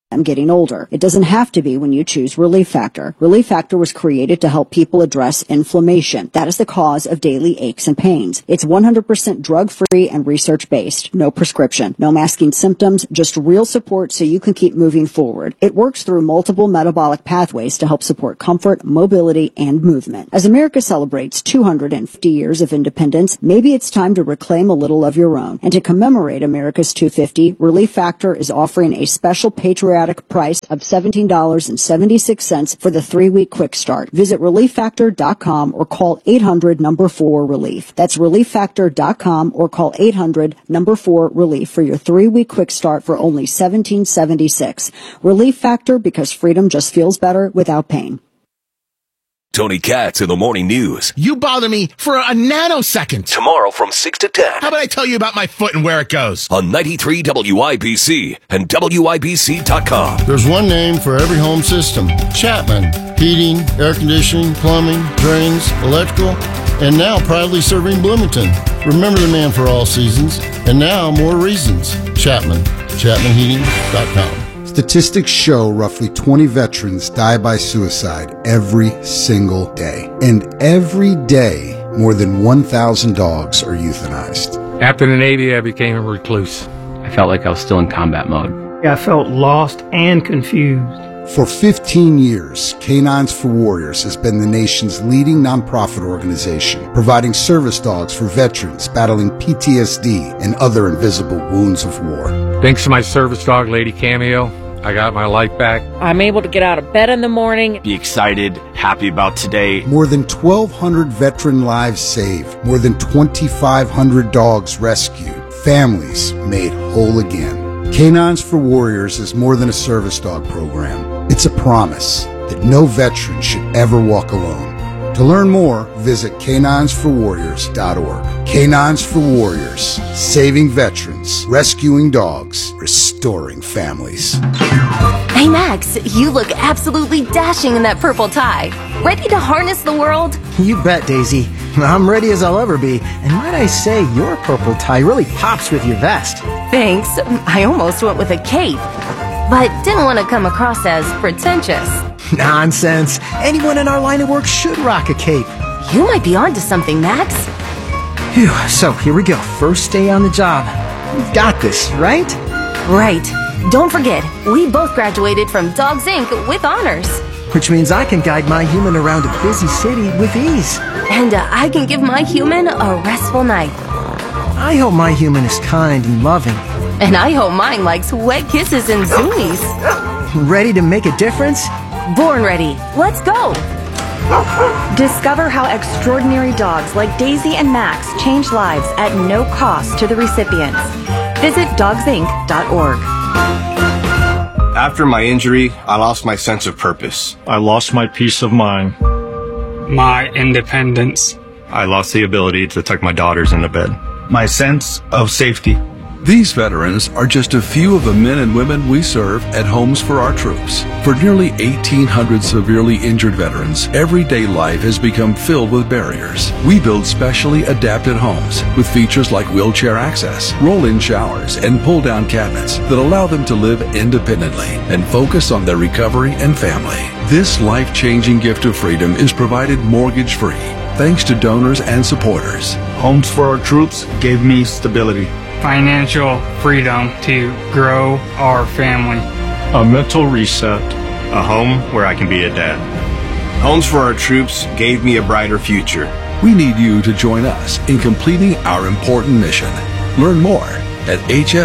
I'm getting older. It doesn't have to be when you choose Relief Factor. Relief Factor was created to help people address inflammation. That is the cause of daily aches and pains. It's 100% drug-free and research-based. No prescription. No masking symptoms. Just real support so you can keep moving forward. It works through multiple metabolic pathways to help support comfort, mobility, and movement. As America celebrates 250 years of independence, maybe it's time to reclaim a little of your own. And to commemorate America's 250, Relief Factor is offering a special patriotic price of $17.76 for the 3-week quick start. Visit ReliefFactor.com or call 800-4-RELIEF. That's ReliefFactor.com or call 800-4-RELIEF for your 3-week quick start for only $17.76. Relief Factor, because freedom just feels better without pain. Tony Katz in the Morning News. You bother me for a nanosecond. Tomorrow from 6 to 10. How about I tell you about my foot and where it goes? On 93 WIBC and WIBC.com. There's one name for every home system. Chapman. Heating, air conditioning, plumbing, drains, electrical, and now proudly serving Bloomington. Remember the man for all seasons, and now more reasons. Chapman. ChapmanHeating.com. Statistics show roughly 20 veterans die by suicide every single day. And every day, more than 1,000 dogs are euthanized. After the Navy, I became a recluse. I felt like I was still in combat mode. I felt lost and confused. For 15 years, Canines for Warriors has been the nation's leading nonprofit organization, providing service dogs for veterans battling PTSD and other invisible wounds of war. Thanks to my service dog, Lady Cameo, I got my life back. I'm able to get out of bed in the morning. Be excited, happy about today. More than 1,200 veteran lives saved. More than 2,500 dogs rescued. Families made whole again. Canines for Warriors is more than a service dog program. It's a promise that no veteran should ever walk alone. To learn more, visit caninesforwarriors.org. Canines for Warriors, saving veterans, rescuing dogs, restoring families. Hey Max, you look absolutely dashing in that purple tie. Ready to harness the world? You bet, Daisy. I'm ready as I'll ever be. And might I say, your purple tie really pops with your vest. Thanks. I almost went with a cape, but didn't want to come across as pretentious. Nonsense. Anyone in our line of work should rock a cape. You might be onto something, Max. Phew, so here we go. First day on the job. We've got this, right? Right. Don't forget, we both graduated from Dogs Inc. with honors. Which means I can guide my human around a busy city with ease. And I can give my human a restful night. I hope my human is kind and loving. And I hope mine likes wet kisses and zoomies. Ready to make a difference? Born ready. Let's go. Discover how extraordinary dogs like Daisy and Max change lives at no cost to the recipients. Visit dogsinc.org. After my injury, I lost my sense of purpose. I lost my peace of mind. My independence. I lost the ability to tuck my daughters into bed. My sense of safety. These veterans are just a few of the men and women we serve at Homes for Our Troops. For nearly 1,800 severely injured veterans, everyday life has become filled with barriers. We build specially adapted homes with features like wheelchair access, roll-in showers, and pull-down cabinets that allow them to live independently and focus on their recovery and family. This life-changing gift of freedom is provided mortgage-free, thanks to donors and supporters. Homes for Our Troops gave me stability. Financial freedom to grow our family. A mental reset. A home where I can be a dad. Homes for Our Troops gave me a brighter future. We need you to join us in completing our important mission. Learn more at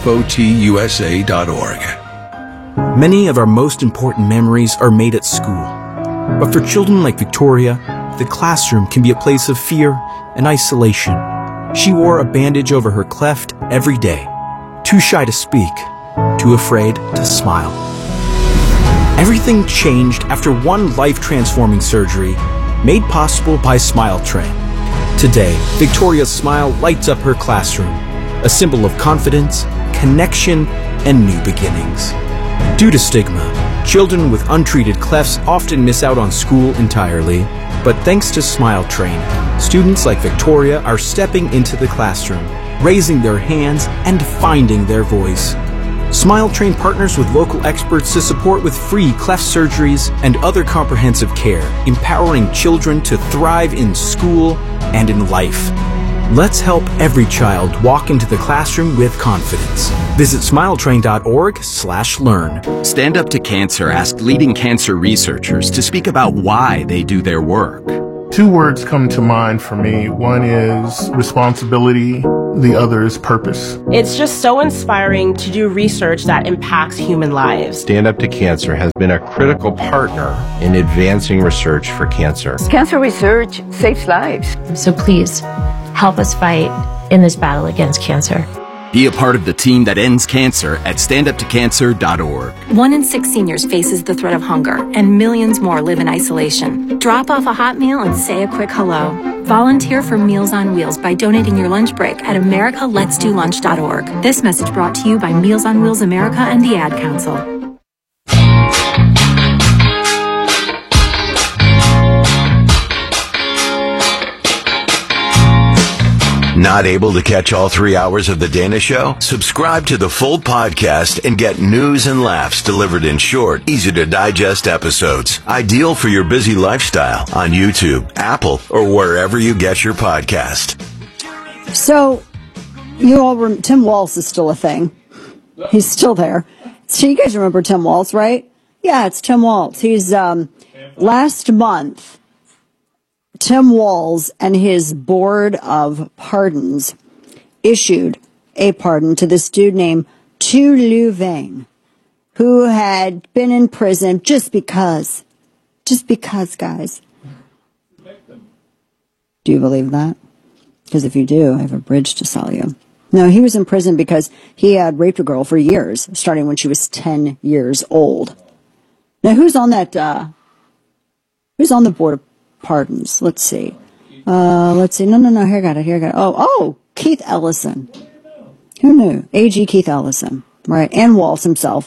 hfotusa.org. Many of our most important memories are made at school. But for children like Victoria, the classroom can be a place of fear and isolation. She wore a bandage over her cleft every day, too shy to speak, too afraid to smile. Everything changed after one life-transforming surgery made possible by Smile Train. Today, Victoria's smile lights up her classroom, a symbol of confidence, connection, and new beginnings. Due to stigma, children with untreated clefts often miss out on school entirely, but thanks to Smile Train, students like Victoria are stepping into the classroom, raising their hands and finding their voice. Smile Train partners with local experts to support with free cleft surgeries and other comprehensive care, empowering children to thrive in school and in life. Let's help every child walk into the classroom with confidence. Visit smiletrain.org/learn. Stand Up to Cancer asked leading cancer researchers to speak about why they do their work. Two words come to mind for me. One is responsibility. The other is purpose. It's just so inspiring to do research that impacts human lives. Stand Up to Cancer has been a critical partner in advancing research for cancer. Cancer research saves lives. So please, help us fight in this battle against cancer. Be a part of the team that ends cancer at standuptocancer.org. 1 in 6 seniors faces the threat of hunger, and millions more live in isolation. Drop off a hot meal and say a quick hello. Volunteer for Meals on Wheels by donating your lunch break at americaletsdolunch.org. This message brought to you by Meals on Wheels America and the Ad Council. Not able to catch all 3 hours of The Dana Show? Subscribe to the full podcast and get news and laughs delivered in short, easy-to-digest episodes. Ideal for your busy lifestyle on YouTube, Apple, or wherever you get your podcast. So, Tim Walz is still a thing. He's still there. So you guys remember Tim Walz, right? Yeah, it's Tim Walz. He's, last month, Tim Walz and his board of pardons issued a pardon to this dude named Tu Lu Vang, who had been in prison just because, guys. Do you believe that? Because if you do, I have a bridge to sell you. No, he was in prison because he had raped a girl for years, starting when she was 10 years old. Now, who's on the board of pardons? Let's see. No, here I got it. Oh, Keith Ellison. Who knew? AG Keith Ellison, right? And Walz himself.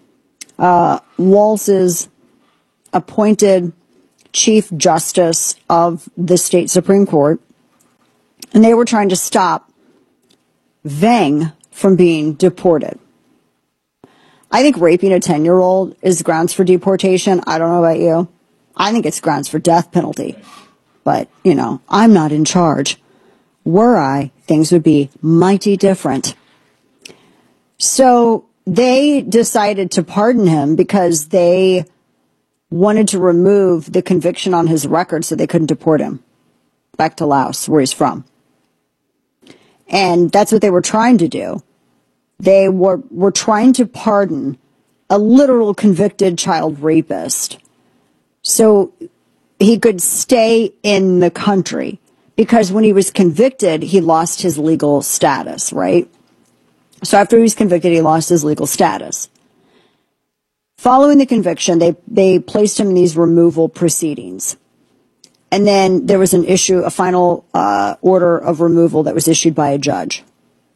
Walz is appointed Chief Justice of the state Supreme Court, and they were trying to stop Vang from being deported. I think raping a 10-year-old is grounds for deportation. I don't know about you. I think it's grounds for death penalty. But, I'm not in charge. Were I, things would be mighty different. So they decided to pardon him because they wanted to remove the conviction on his record so they couldn't deport him back to Laos, where he's from. And that's what they were trying to do. They were trying to pardon a literal convicted child rapist so he could stay in the country, because when he was convicted, he lost his legal status, right? So after he was convicted, he lost his legal status. Following the conviction, they placed him in these removal proceedings. And then there was a final order of removal that was issued by a judge.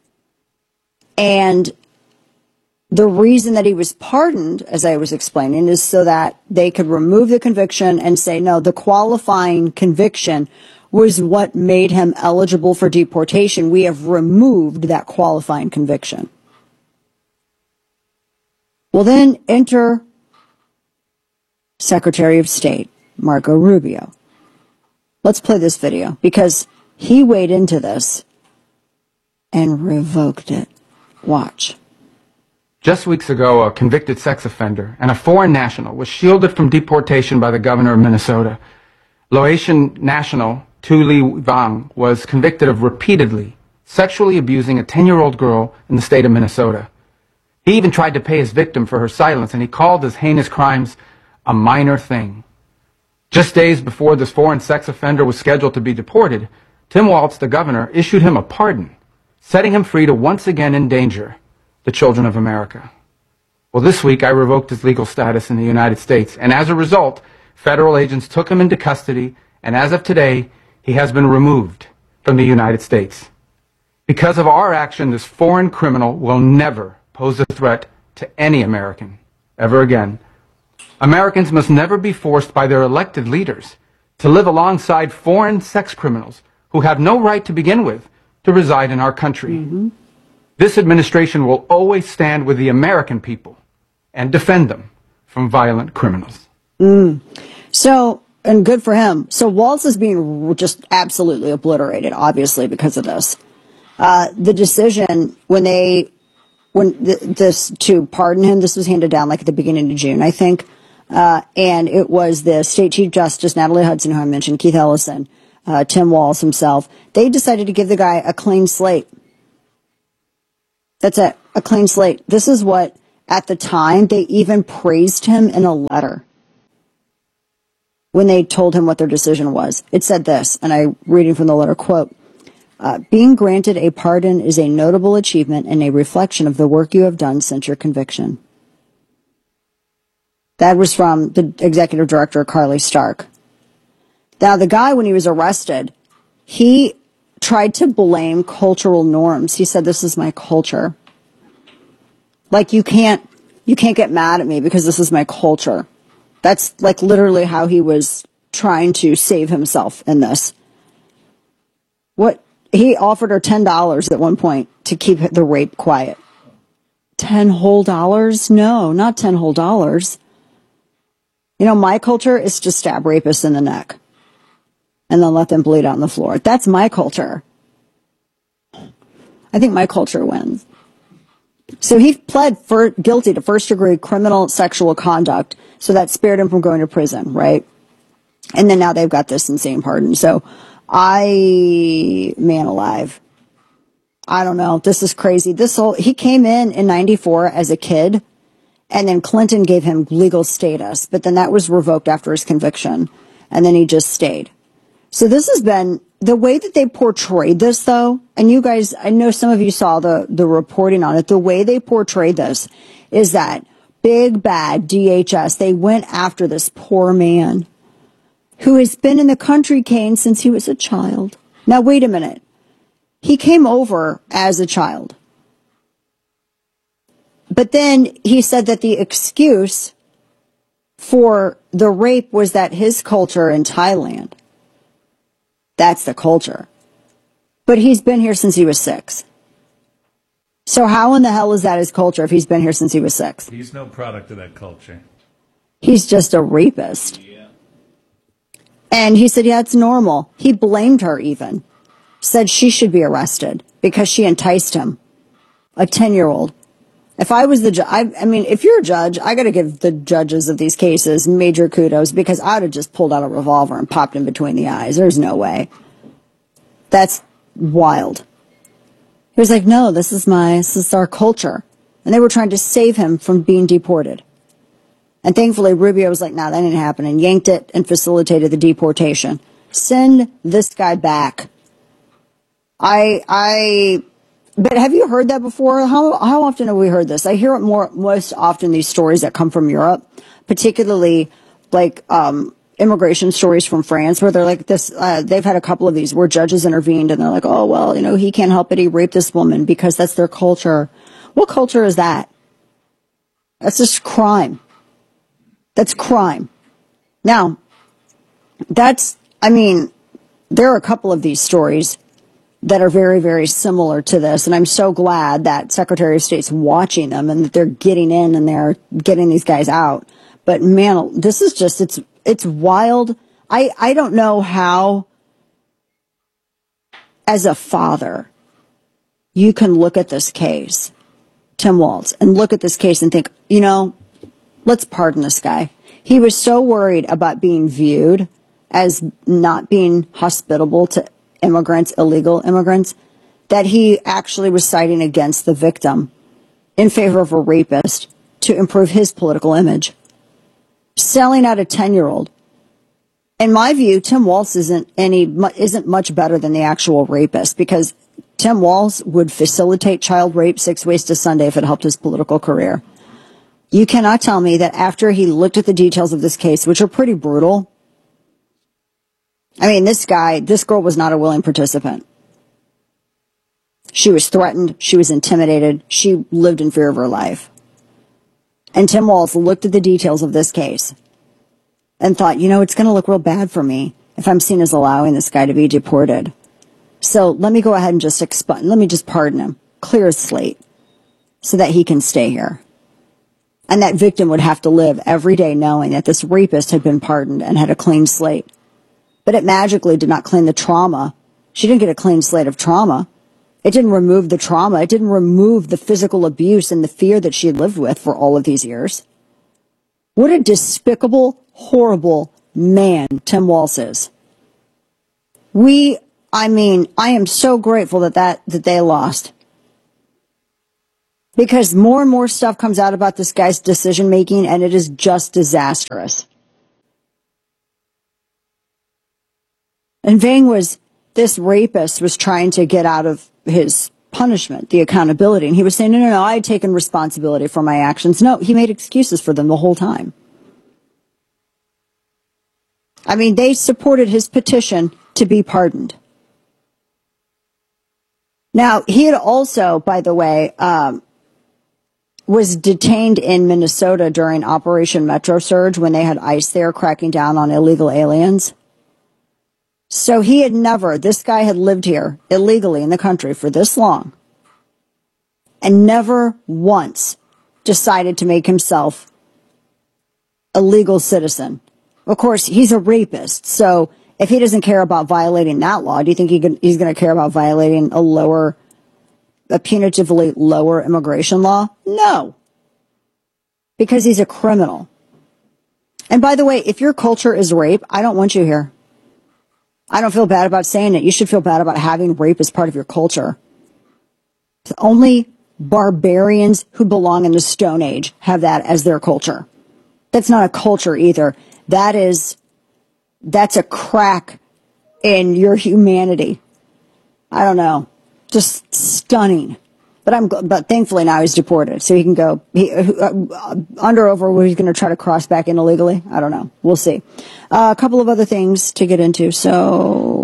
And the reason that he was pardoned, as I was explaining, is so that they could remove the conviction and say, no, the qualifying conviction was what made him eligible for deportation. We have removed that qualifying conviction. Well, then enter Secretary of State Marco Rubio. Let's play this video because he weighed into this and revoked it. Watch. Just weeks ago, a convicted sex offender and a foreign national was shielded from deportation by the governor of Minnesota. Laotian national Tu Lu Vang was convicted of repeatedly sexually abusing a 10-year-old girl in the state of Minnesota. He even tried to pay his victim for her silence, and he called his heinous crimes a minor thing. Just days before this foreign sex offender was scheduled to be deported, Tim Walz, the governor, issued him a pardon, setting him free to once again endanger the children of America. Well, this week I revoked his legal status in the United States, and as a result, federal agents took him into custody, and as of today, he has been removed from the United States. Because of our action, this foreign criminal will never pose a threat to any American ever again. Americans must never be forced by their elected leaders to live alongside foreign sex criminals who have no right to begin with to reside in our country. This administration will always stand with the American people and defend them from violent criminals. So, and good for him. So Walz is being just absolutely obliterated, obviously, because of this. The decision to pardon him, this was handed down like at the beginning of June, I think. And it was the State Chief Justice, Natalie Hudson, who I mentioned, Keith Ellison, Tim Walz himself. They decided to give the guy a clean slate. That's it, a clean slate. This is what, at the time, they even praised him in a letter when they told him what their decision was. It said this, and I'm reading from the letter, quote, being granted a pardon is a notable achievement and a reflection of the work you have done since your conviction. That was from the executive director, Carly Stark. Now, the guy, when he was arrested, he tried to blame cultural norms. He said, this is my culture. Like, you can't get mad at me because this is my culture. That's like literally how he was trying to save himself in this. He offered her $10 at one point to keep the rape quiet. $10 whole? No, not $10 whole. You know, my culture is to stab rapists in the neck and then let them bleed out on the floor. That's my culture. I think my culture wins. So he pled guilty to first-degree criminal sexual conduct, so that spared him from going to prison, right? And then now they've got this insane pardon. So man alive. I don't know. This is crazy. He came in 94 as a kid, and then Clinton gave him legal status, but then that was revoked after his conviction, and then he just stayed. So this has been the way that they portrayed this, though, and you guys, I know some of you saw the reporting on it. The way they portrayed this is that big bad DHS, they went after this poor man who has been in the country, Kane, since he was a child. Now, wait a minute. He came over as a child. But then he said that the excuse for the rape was that his culture in Thailand. That's the culture. But he's been here since he was 6. So how in the hell is that his culture if he's been here since he was 6? He's no product of that culture. He's just a rapist. Yeah. And he said, yeah, it's normal. He blamed her even. Said she should be arrested because she enticed him. A 10-year-old. If I was the judge, I mean, if you're a judge, I got to give the judges of these cases major kudos because I would have just pulled out a revolver and popped him between the eyes. There's no way. That's wild. He was like, no, this is our culture. And they were trying to save him from being deported. And thankfully, Rubio was like, nah, that didn't happen, and yanked it and facilitated the deportation. Send this guy back. But have you heard that before? How often have we heard this? I hear it most often, these stories that come from Europe, particularly like immigration stories from France, where they're like this. They've had a couple of these where judges intervened, and they're like, oh, well, you know, he can't help it. He raped this woman because that's their culture. What culture is that? That's just crime. That's crime. Now, there are a couple of these stories that are very, very similar to this. And I'm so glad that Secretary of State's watching them and that they're getting in and they're getting these guys out. But man, this is just, it's wild. I don't know how, as a father, you can look at this case, Tim Walz, and look at this case and think, you know, let's pardon this guy. He was so worried about being viewed as not being hospitable to immigrants, illegal immigrants, that he actually was siding against the victim in favor of a rapist to improve his political image. Selling out a 10-year-old. In my view, Tim Walz isn't much better than the actual rapist, because Tim Walz would facilitate child rape 6 ways to Sunday if it helped his political career. You cannot tell me that after he looked at the details of this case, which are pretty brutal. I mean, this girl was not a willing participant. She was threatened. She was intimidated. She lived in fear of her life. And Tim Walz looked at the details of this case and thought, you know, it's going to look real bad for me if I'm seen as allowing this guy to be deported. So let me go ahead and let me just pardon him. clear his slate so that he can stay here. And that victim would have to live every day knowing that this rapist had been pardoned and had a clean slate. But it magically did not clean the trauma. She didn't get a clean slate of trauma. It didn't remove the trauma. It didn't remove the physical abuse and the fear that she lived with for all of these years. What a despicable, horrible man Tim Walz is. I am so grateful that they lost. Because more and more stuff comes out about this guy's decision making, and it is just disastrous. And this rapist was trying to get out of his punishment, the accountability. And he was saying, no, I had taken responsibility for my actions. No, he made excuses for them the whole time. I mean, they supported his petition to be pardoned. Now, he had also, by the way, was detained in Minnesota during Operation Metro Surge when they had ICE there cracking down on illegal aliens. So this guy had lived here illegally in the country for this long and never once decided to make himself a legal citizen. Of course, he's a rapist, so if he doesn't care about violating that law, do you think he's going to care about violating a punitively lower immigration law? No. Because he's a criminal. And by the way, if your culture is rape, I don't want you here. I don't feel bad about saying it. You should feel bad about having rape as part of your culture. Only barbarians who belong in the Stone Age have that as their culture. That's not a culture either. That's a crack in your humanity. I don't know. Just stunning. But thankfully now he's deported, so he can go. Under over where he's going to try to cross back in illegally. I don't know. We'll see. A couple of other things to get into. So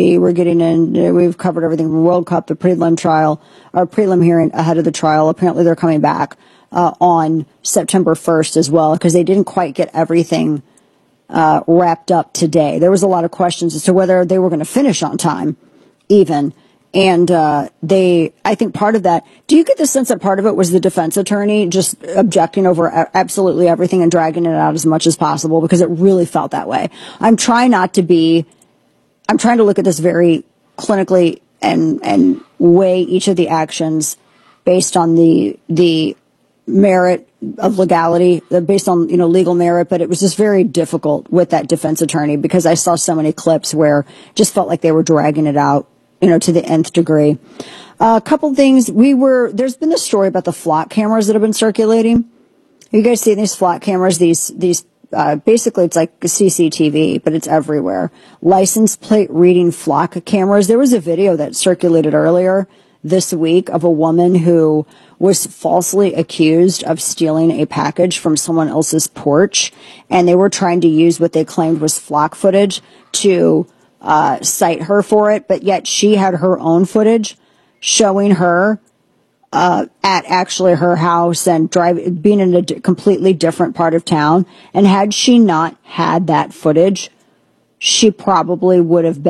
we've covered everything from World Cup, the prelim trial, or prelim hearing ahead of the trial. Apparently they're coming back on September 1st as well, because they didn't quite get everything wrapped up today. There was a lot of questions as to whether they were going to finish on time, even. And I think part of that, do you get the sense that part of it was the defense attorney just objecting over absolutely everything and dragging it out as much as possible? Because it really felt that way. I'm trying to look at this very clinically and weigh each of the actions based on the merit of legality, based on, legal merit. But it was just very difficult with that defense attorney because I saw so many clips where it just felt like they were dragging it out, to the nth degree. A couple things. There's been this story about the flock cameras that have been circulating. You guys see these flock cameras? These basically it's like CCTV, but it's everywhere. License plate reading flock cameras. There was a video that circulated earlier this week of a woman who was falsely accused of stealing a package from someone else's porch, and they were trying to use what they claimed was flock footage to cite her for it, but yet she had her own footage showing her at actually her house and being in a completely different part of town. And had she not had that footage, they probably would have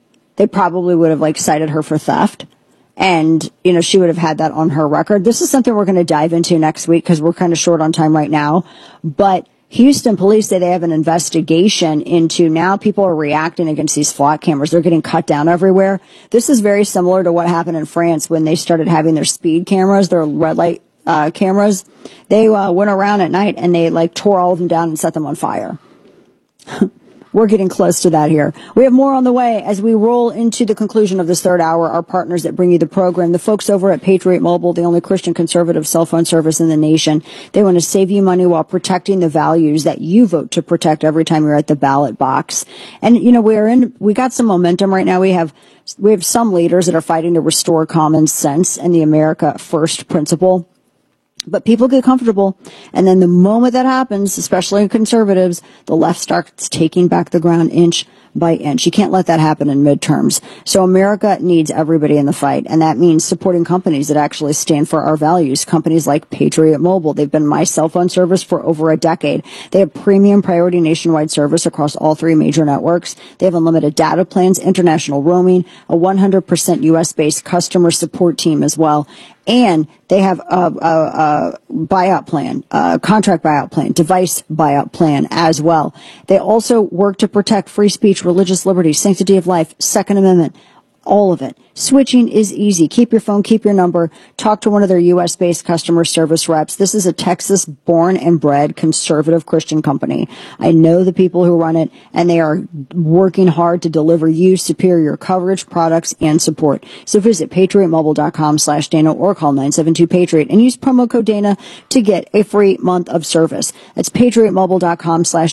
cited her for theft. And, she would have had that on her record. This is something we're going to dive into next week because we're kind of short on time right now. But Houston police say they have an investigation into now people are reacting against these flock cameras. They're getting cut down everywhere. This is very similar to what happened in France when they started having their speed cameras, their red light cameras. They went around at night and they tore all of them down and set them on fire. We're getting close to that here. We have more on the way as we roll into the conclusion of this third hour. Our partners that bring you the program, the folks over at Patriot Mobile, the only Christian conservative cell phone service in the nation. They want to save you money while protecting the values that you vote to protect every time you're at the ballot box. And, we got some momentum right now. We have some leaders that are fighting to restore common sense and the America First principle. But people get comfortable, and then the moment that happens, especially in conservatives, the left starts taking back the ground inch by inch. You can't let that happen in midterms. So America needs everybody in the fight, and that means supporting companies that actually stand for our values. Companies like Patriot Mobile. They've been my cell phone service for over a decade. They have premium priority nationwide service across all three major networks. They have unlimited data plans, international roaming, a 100% U.S.-based customer support team as well. And they have a buyout plan, contract buyout plan, device buyout plan as well. They also work to protect free speech, religious liberty, sanctity of life, Second Amendment, all of it. Switching is easy. Keep your phone, keep your number. Talk to one of their U.S.-based customer service reps. This is a Texas-born and bred conservative Christian company. I know the people who run it, and they are working hard to deliver you superior coverage, products, and support. So visit patriotmobile.com/Dana or call 972-PATRIOT and use promo code Dana to get a free month of service. That's patriotmobile.com/Dana.